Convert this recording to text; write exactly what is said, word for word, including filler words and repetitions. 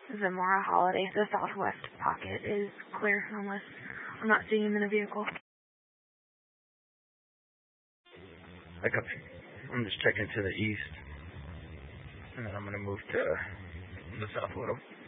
Zamora Holiday. The southwest pocket is clear unless I'm not seeing him in a vehicle. Back up. I'm just checking to the east. And then I'm going to move to the south with him.